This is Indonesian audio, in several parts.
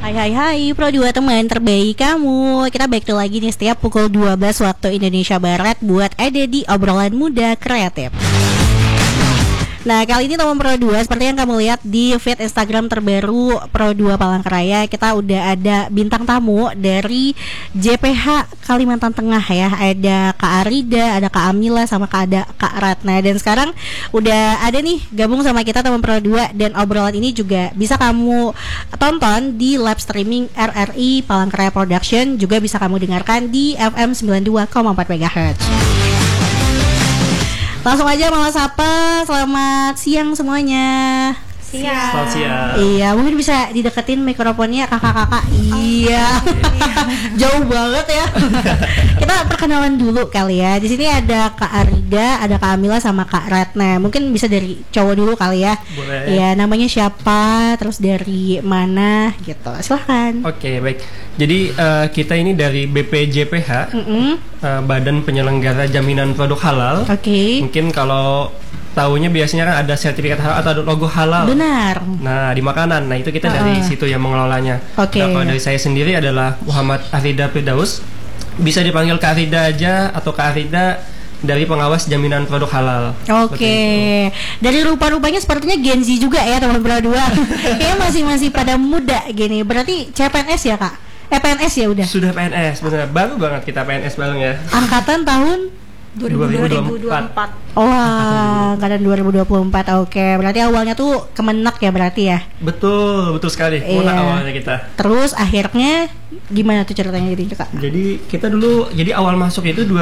Hai Pro 2 teman terbaik kamu. Kita back to lagi nih setiap pukul 12 waktu Indonesia Barat buat ada di obrolan muda kreatif. Nah, kali ini teman Pro 2 seperti yang kamu lihat di feed Instagram terbaru Pro 2 Palangkaraya, kita udah ada bintang tamu dari JPH Kalimantan Tengah ya. Ada Kak Arida, ada Kak Amila, sama ada Kak Ratna. Dan sekarang udah ada nih gabung sama kita teman Pro 2. Dan obrolan ini juga bisa kamu tonton di live streaming RRI Palangkaraya Production. Juga bisa kamu dengarkan di FM 92,4 MHz. Langsung aja Mama Sapa, selamat siang semuanya. Selamat siang. Iya, mungkin bisa dideketin mikrofonnya kakak-kakak. Iya. Jauh banget ya. Kita perkenalan dulu kali ya. Di sini ada Kak Arida, ada Kak Amila sama Kak Ratna. Mungkin bisa dari cowok dulu kali ya. Boleh. Iya, namanya siapa, terus dari mana gitu. Silahkan. Oke, baik. Jadi kita ini dari BPJPH, Badan Penyelenggara Jaminan Produk Halal. Oke. Mungkin kalau tahunya biasanya kan ada sertifikat halal atau logo halal. Benar. Nah, di makanan. Nah, itu kita dari situ yang mengelolanya. Oke. Nah, kalau dari saya sendiri adalah Muhammad Arida Firdaus. Bisa dipanggil Kak Arida aja atau Kak Arida, dari pengawas jaminan produk halal. Oke. Dari rupa-rupanya sepertinya Gen Z juga ya teman berdua. Kayaknya masih pada muda gini. Berarti CPNS ya Kak? PNS ya udah? Sudah PNS, benar. Baru banget kita PNS bareng ya. Angkatan tahun 2024. Oh, angkatan 2024. Oke, berarti awalnya tuh Kemenak ya berarti ya? Betul sekali. Mulai awalnya kita. Terus akhirnya gimana tuh ceritanya jadi Kak? Jadi kita dulu, jadi awal masuk itu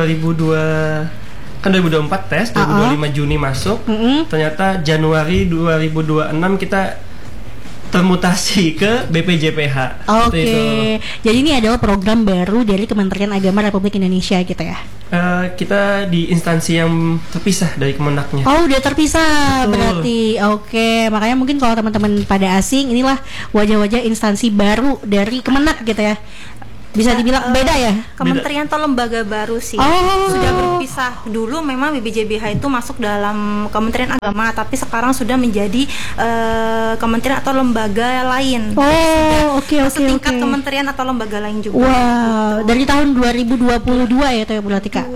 2024 tes, 2025 Juni masuk. Ternyata Januari 2026 kita termutasi ke BPJPH. Oke. Jadi ini adalah program baru dari Kementerian Agama Republik Indonesia gitu ya? Kita di instansi yang terpisah dari Kemenaknya. Oh, udah terpisah. Betul. Berarti. Oke. Makanya mungkin kalau teman-teman pada asing, inilah wajah-wajah instansi baru dari Kemenak gitu ya. Bisa dibilang beda ya? Kementerian atau lembaga baru sih. Sudah berpisah. Dulu memang BPJBH itu masuk dalam Kementerian Agama, tapi sekarang sudah menjadi kementerian atau lembaga lain. Oke. Setingkat kementerian atau lembaga lain juga. Wow, dari tahun 2022 ya itu ya berarti Kak?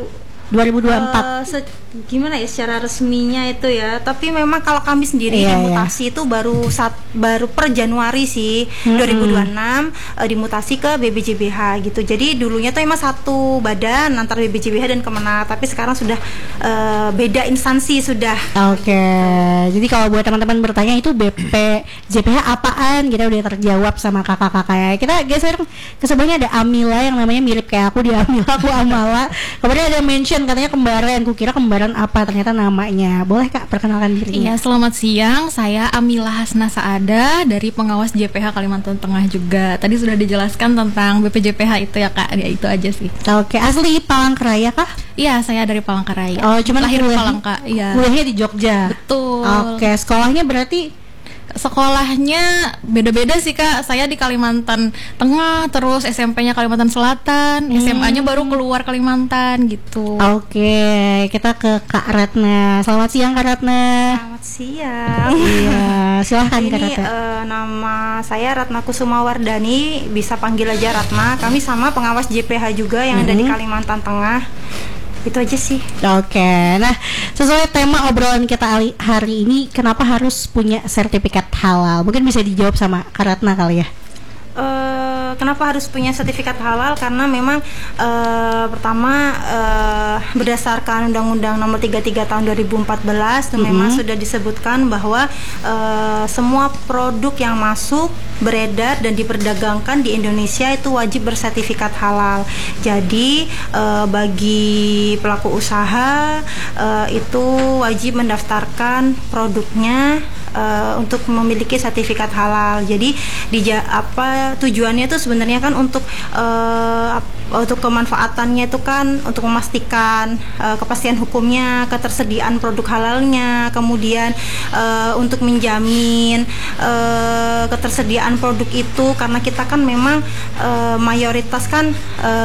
2024. Gimana ya secara resminya itu ya, tapi memang kalau kami sendiri dimutasi itu baru per Januari sih 2026 dimutasi ke BPJBH gitu. Jadi dulunya tuh emang satu badan antara BPJBH dan Kemenak, tapi sekarang sudah beda instansi sudah. Oke. Jadi kalau buat teman-teman bertanya itu BPJPH apaan, kita udah terjawab sama kakak-kakak ya. Kita geser ke sebelahnya ada Amila yang namanya mirip kayak aku, dia Amila, aku Amala. Kemudian ada mention katanya kembaran, kukira kembaran apa, ternyata namanya. Boleh Kak perkenalkan diri? Iya, selamat siang. Saya Amila Hasna Saada dari pengawas JPH Kalimantan Tengah juga. Tadi sudah dijelaskan tentang BPJPH itu ya Kak. Ya itu aja sih. Oke, asli Palangkaraya Kah? Iya, saya dari Palangkaraya. Oh, cuman lahir di Palangka. Iya. Kuliahnya di Jogja. Betul. Oke, sekolahnya berarti sekolahnya beda-beda sih Kak. Saya di Kalimantan Tengah, terus SMP-nya Kalimantan Selatan, SMA-nya baru keluar Kalimantan gitu. Oke, kita ke Kak Ratna. Selamat siang Kak Ratna. Selamat siang. Iya, silahkan Kak Ini Ratna. nama saya Ratna Kusuma Wardani, bisa panggil aja Ratna. Kami sama pengawas JPH juga yang ada di Kalimantan Tengah. Itu aja sih. Oke, nah sesuai tema obrolan kita hari ini, kenapa harus punya sertifikat halal? Mungkin bisa dijawab sama Kak Ratna kali ya. Kenapa harus punya sertifikat halal? Karena memang pertama berdasarkan Undang-Undang Nomor 33 Tahun 2014 memang sudah disebutkan bahwa semua produk yang masuk, beredar dan diperdagangkan di Indonesia itu wajib bersertifikat halal. Jadi bagi pelaku usaha itu wajib mendaftarkan produknya untuk memiliki sertifikat halal. Jadi tujuannya itu sebenarnya kan untuk kemanfaatannya itu kan untuk memastikan kepastian hukumnya, ketersediaan produk halalnya, kemudian untuk menjamin ketersediaan produk itu, karena kita kan memang mayoritas kan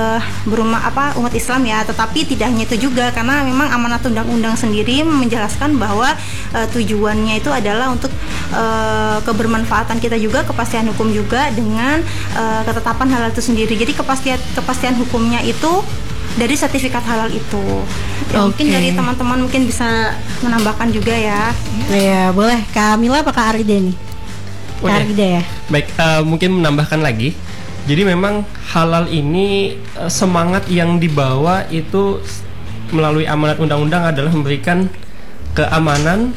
umat Islam ya, tetapi tidak hanya itu juga, karena memang amanat undang-undang sendiri menjelaskan bahwa tujuannya itu adalah untuk kebermanfaatan kita juga, kepastian hukum juga dengan ketetapan halal itu sendiri. Jadi kepastian hukumnya itu dari sertifikat halal itu. Ya, mungkin dari teman-teman mungkin bisa menambahkan juga ya. Iya, boleh. Kak Mila apa Kak Arida nih? Kak Arida ya. Baik, mungkin menambahkan lagi. Jadi memang halal ini semangat yang dibawa itu melalui amanat undang-undang adalah memberikan keamanan,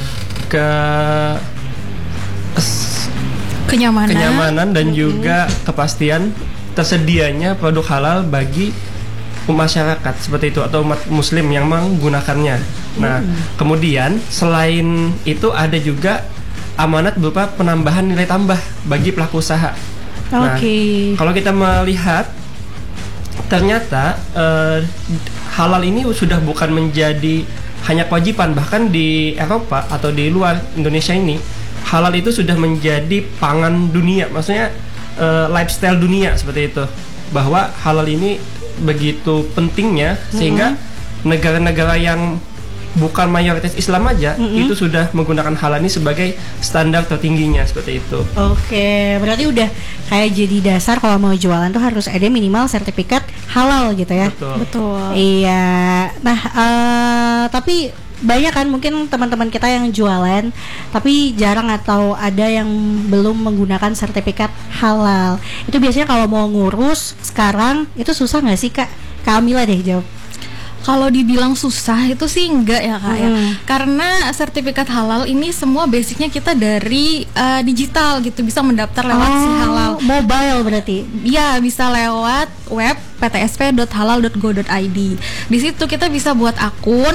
kenyamanan dan juga kepastian tersedianya produk halal bagi masyarakat seperti itu atau umat muslim yang menggunakannya. Nah, kemudian selain itu ada juga amanat berupa penambahan nilai tambah bagi pelaku usaha. Nah, kalau kita melihat ternyata halal ini sudah bukan menjadi hanya kewajiban, bahkan di Eropa atau di luar Indonesia ini halal itu sudah menjadi pangan dunia, maksudnya lifestyle dunia seperti itu, bahwa halal ini begitu pentingnya sehingga negara-negara yang bukan mayoritas Islam aja itu sudah menggunakan halal ini sebagai standar tertingginya seperti itu. Oke, berarti udah kayak jadi dasar kalau mau jualan tuh harus ada minimal sertifikat halal gitu ya. Betul. Iya. Nah, tapi banyak kan mungkin teman-teman kita yang jualan tapi jarang atau ada yang belum menggunakan sertifikat halal. Itu biasanya kalau mau ngurus sekarang itu susah nggak sih Kak? Kak Amila deh jawab. Kalau dibilang susah itu sih enggak ya Kak ya. Karena sertifikat halal ini semua basicnya kita dari digital gitu, bisa mendaftar lewat si halal. Mobile berarti? Iya, bisa lewat web ptsp.halal.go.id. Di situ kita bisa buat akun,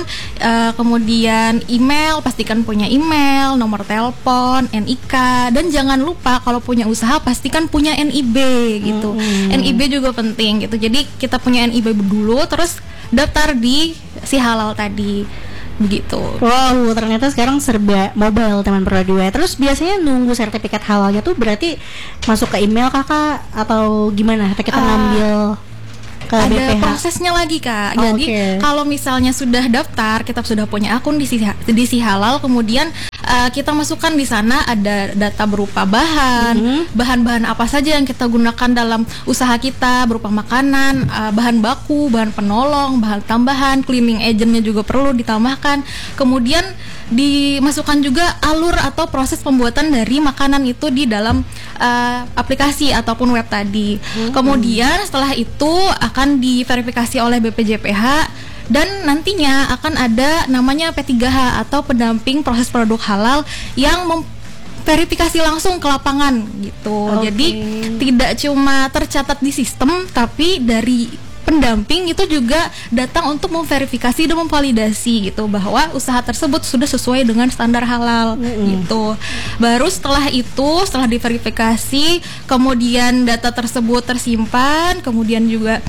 kemudian email, pastikan punya email, nomor telepon, NIK, dan jangan lupa kalau punya usaha pastikan punya NIB gitu. NIB juga penting gitu. Jadi kita punya NIB dulu, terus daftar di si halal tadi begitu. Wow, ternyata sekarang serba mobile teman Pro 2. Terus biasanya nunggu sertifikat halalnya tuh berarti masuk ke email Kakak atau gimana? Atau kita ngambil ke ada BPH? prosesnya lagi Kak. Jadi kalau misalnya sudah daftar, kita sudah punya akun di si halal, kemudian kita masukkan di sana ada data berupa bahan-bahan apa saja yang kita gunakan dalam usaha kita, berupa makanan, bahan baku, bahan penolong, bahan tambahan, cleaning agentnya juga perlu ditambahkan. Kemudian dimasukkan juga alur atau proses pembuatan dari makanan itu di dalam aplikasi ataupun web tadi. Kemudian setelah itu akan diverifikasi oleh BPJPH dan nantinya akan ada namanya P3H atau pendamping proses produk halal yang verifikasi langsung ke lapangan gitu. Jadi tidak cuma tercatat di sistem, tapi dari pendamping itu juga datang untuk memverifikasi dan memvalidasi gitu bahwa usaha tersebut sudah sesuai dengan standar halal gitu. Baru setelah itu, setelah diverifikasi, kemudian data tersebut tersimpan, kemudian juga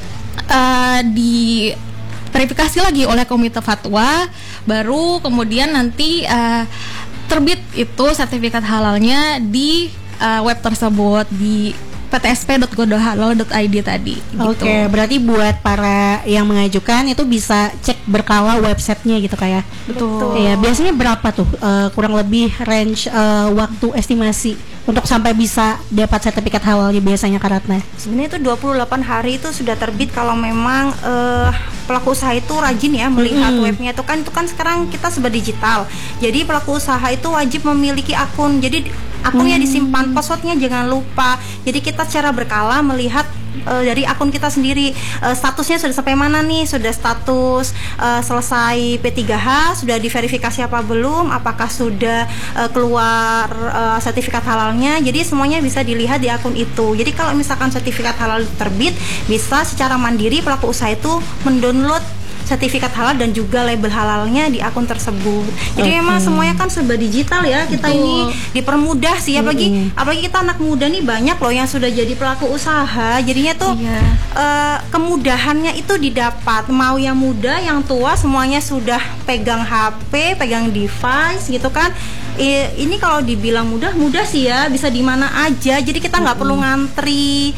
diverifikasi lagi oleh komite fatwa, baru kemudian nanti terbit itu sertifikat halalnya di web tersebut di ptsp.go.halal.id tadi. Oke, berarti buat para yang mengajukan itu bisa cek berkala websitenya gitu kayak. Betul. Iya, biasanya berapa tuh kurang lebih range waktu estimasi untuk sampai bisa dapat sertifikat halalnya biasanya Kak Ratna? Sebenarnya itu 28 hari itu sudah terbit kalau memang pelaku usaha itu rajin ya melihat webnya itu kan sekarang kita serba digital. Jadi pelaku usaha itu wajib memiliki akun. Jadi akunnya disimpan, passwordnya jangan lupa. Jadi kita secara berkala melihat dari akun kita sendiri statusnya sudah sampai mana nih, sudah status selesai P3H, sudah diverifikasi apa belum, apakah sudah keluar sertifikat halalnya. Jadi semuanya bisa dilihat di akun itu. Jadi kalau misalkan sertifikat halal terbit, bisa secara mandiri pelaku usaha itu mendownload sertifikat halal dan juga label halalnya di akun tersebut. Jadi memang semuanya kan serba digital ya. Kita ini dipermudah sih, apalagi kita anak muda nih banyak loh yang sudah jadi pelaku usaha. Jadinya tuh kemudahannya itu didapat. Mau yang muda, yang tua, semuanya sudah pegang HP, pegang device gitu kan. Ini kalau dibilang mudah sih ya, bisa di mana aja. Jadi kita nggak perlu ngantri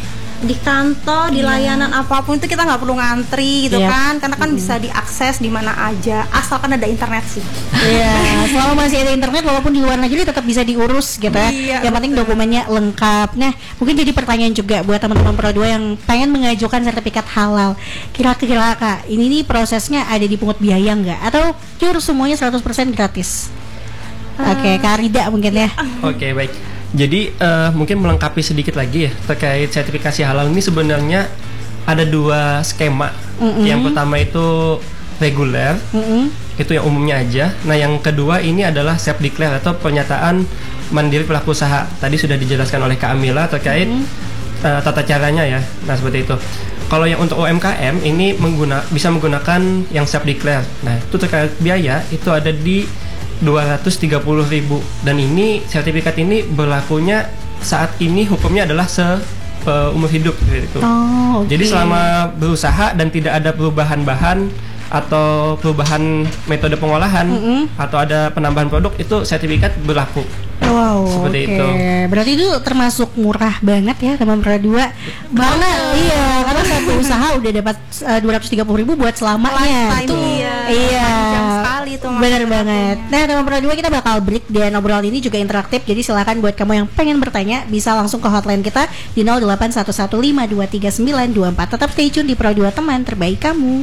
di kantor, di layanan apapun itu kita nggak perlu ngantri gitu Iya. kan, karena kan bisa diakses di mana aja asalkan ada internet sih. Iya, selama masih ada internet walaupun di luar negeri tetap bisa diurus gitu ya. Iya, Yang penting dokumennya lengkap. Nah, mungkin jadi pertanyaan juga buat teman-teman Pro 2 yang pengen mengajukan sertifikat halal. Kira-kira Kak, ini nih prosesnya ada dipungut biaya nggak? Atau pure semuanya 100% gratis? Oke, Kak Rida mungkin ya. Oke, baik. Jadi mungkin melengkapi sedikit lagi ya terkait sertifikasi halal ini sebenarnya ada 2 skema. Yang pertama itu reguler, itu yang umumnya aja. Nah, yang kedua ini adalah self declare atau pernyataan mandiri pelaku usaha. Tadi sudah dijelaskan oleh Kak Amila terkait tata caranya ya. Nah, seperti itu. Kalau yang untuk UMKM ini bisa menggunakan yang self declare. Nah, itu terkait biaya itu ada di 230.000, dan ini sertifikat ini berlakunya saat ini hukumnya adalah umur hidup gitu. Oh, oke. Jadi selama berusaha dan tidak ada perubahan bahan atau perubahan metode pengolahan atau ada penambahan produk, itu sertifikat berlaku. Wow, Seperti oke. itu. Berarti itu termasuk murah banget ya teman Pro 2. Karena karena satu usaha udah dapat 230.000 buat selamanya. Lifetime, iya. Panjang sekali tuh Bener masa banget. waktunya. Nah, teman Pro 2 kita bakal break dan obrolan ini juga interaktif. Jadi silakan buat kamu yang pengen bertanya bisa langsung ke hotline kita di 0811523924. Tetap stay tune di Pro 2, teman terbaik kamu.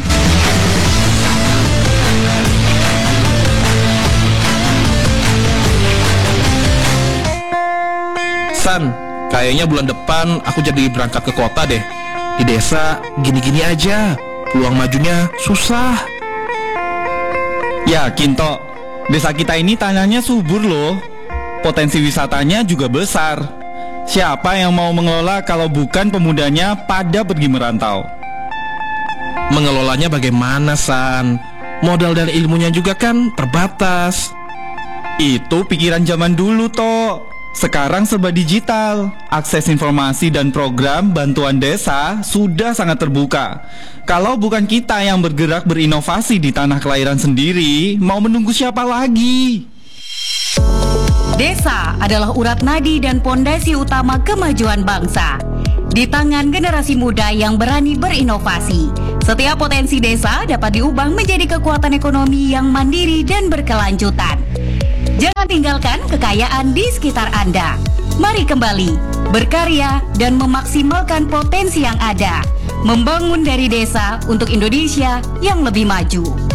San, kayaknya bulan depan aku jadi berangkat ke kota deh. Di desa gini-gini aja, peluang majunya susah. Yakin Tok, desa kita ini tanahnya subur loh. Potensi wisatanya juga besar. Siapa yang mau mengelola kalau bukan pemudanya pada pergi merantau? Mengelolanya bagaimana, San? Modal dan ilmunya juga kan terbatas. Itu pikiran zaman dulu Tok. Sekarang serba digital. Akses informasi dan program bantuan desa sudah sangat terbuka. Kalau bukan kita yang bergerak berinovasi di tanah kelahiran sendiri, mau menunggu siapa lagi? Desa adalah urat nadi dan pondasi utama kemajuan bangsa. Di tangan generasi muda yang berani berinovasi, setiap potensi desa dapat diubah menjadi kekuatan ekonomi yang mandiri dan berkelanjutan. Jangan tinggalkan kekayaan di sekitar Anda. Mari kembali berkarya dan memaksimalkan potensi yang ada, membangun dari desa untuk Indonesia yang lebih maju.